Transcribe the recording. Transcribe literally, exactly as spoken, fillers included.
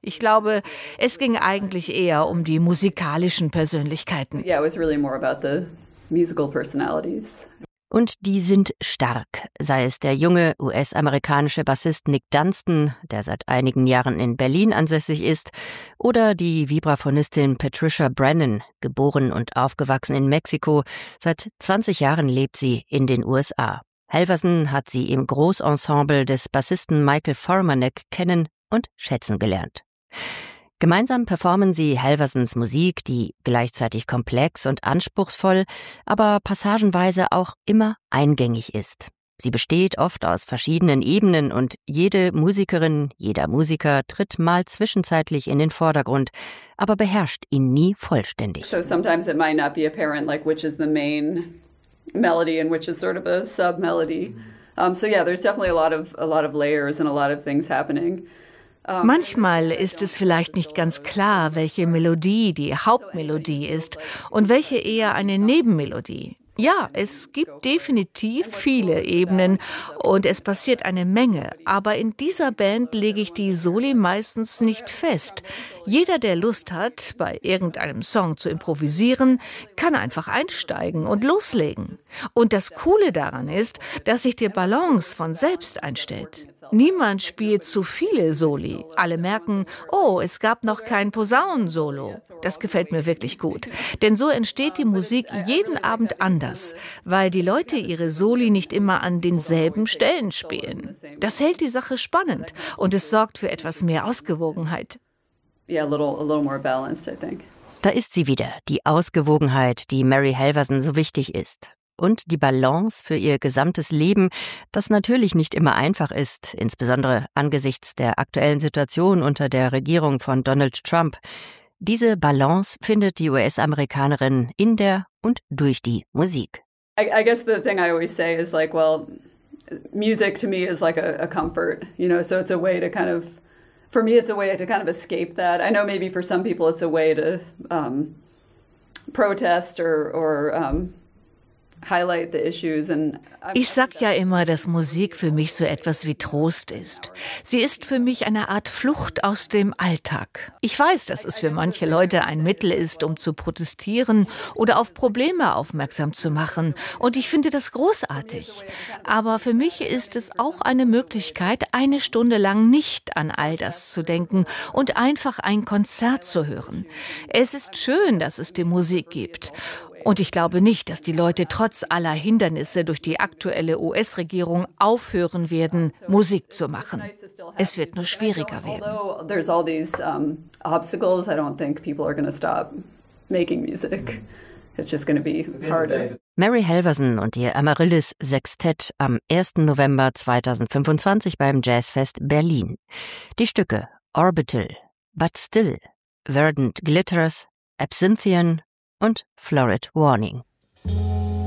Ich glaube, es ging eigentlich eher um die musikalischen Persönlichkeiten. Yeah, it was really more about the musical personalities. Und die sind stark, sei es der junge U S-amerikanische Bassist Nick Dunstan, der seit einigen Jahren in Berlin ansässig ist, oder die Vibraphonistin Patricia Brennan, geboren und aufgewachsen in Mexiko. Seit zwanzig Jahren lebt sie in den U S A. Halverson hat sie im Großensemble des Bassisten Michael Formanek kennen und schätzen gelernt. Gemeinsam performen sie Halversons Musik, die gleichzeitig komplex und anspruchsvoll, aber passagenweise auch immer eingängig ist. Sie besteht oft aus verschiedenen Ebenen und jede Musikerin, jeder Musiker tritt mal zwischenzeitlich in den Vordergrund, aber beherrscht ihn nie vollständig. So sometimes it might not be apparent, like which is the main melody and which is sort of a sub-melody. Um, so yeah, there's definitely a lot of a lot of layers and a lot of things happening. Manchmal ist es vielleicht nicht ganz klar, welche Melodie die Hauptmelodie ist und welche eher eine Nebenmelodie. Ja, es gibt definitiv viele Ebenen und es passiert eine Menge, aber in dieser Band lege ich die Soli meistens nicht fest. Jeder, der Lust hat, bei irgendeinem Song zu improvisieren, kann einfach einsteigen und loslegen. Und das Coole daran ist, dass sich die Balance von selbst einstellt. Niemand spielt zu viele Soli. Alle merken, oh, es gab noch kein Posaunensolo. Das gefällt mir wirklich gut. Denn so entsteht die Musik jeden Abend anders, weil die Leute ihre Soli nicht immer an denselben Stellen spielen. Das hält die Sache spannend und es sorgt für etwas mehr Ausgewogenheit. Yeah, a little, a little more balanced, I think. Da ist sie wieder, die Ausgewogenheit, die Mary Halverson so wichtig ist. Und die Balance für ihr gesamtes Leben, das natürlich nicht immer einfach ist, insbesondere angesichts der aktuellen Situation unter der Regierung von Donald Trump. Diese Balance findet die U S-Amerikanerin in der und durch die Musik. I, I guess the thing I always say is like, well, music to me is like a, a comfort, you know, so it's a way to kind of, for me it's a way to kind of escape that. I know maybe for some people it's a way to um, protest or, or um, Ich sag ja immer, dass Musik für mich so etwas wie Trost ist. Sie ist für mich eine Art Flucht aus dem Alltag. Ich weiß, dass es für manche Leute ein Mittel ist, um zu protestieren oder auf Probleme aufmerksam zu machen. Und ich finde das großartig. Aber für mich ist es auch eine Möglichkeit, eine Stunde lang nicht an all das zu denken und einfach ein Konzert zu hören. Es ist schön, dass es die Musik gibt. Und ich glaube nicht, dass die Leute trotz aller Hindernisse durch die aktuelle U S-Regierung aufhören werden, Musik zu machen. Es wird nur schwieriger werden. Mary Halverson und ihr Amaryllis Sextett am ersten November zweitausendfünfundzwanzig beim Jazzfest Berlin. Die Stücke Orbital, But Still, Verdant Glitters, Absinthian und Florid Warning.